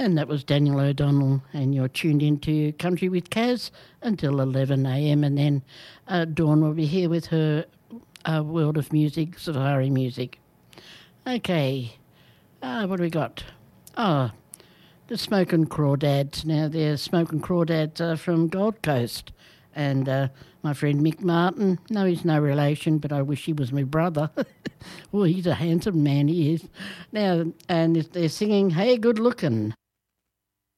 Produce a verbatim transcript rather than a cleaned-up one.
And that was Daniel O'Donnell, and you're tuned into Country with Kaz until eleven a m, and then uh, Dawn will be here with her uh, World of Music, Safari Music. Okay, uh, what do we got? Oh, the Smokin' Crawdads. Now, they're Smokin' Crawdads uh, from Gold Coast, and uh, my friend Mick Martin, no, he's no relation, but I wish he was my brother. Well, he's a handsome man, he is. Now, and they're singing, Hey Good Lookin'.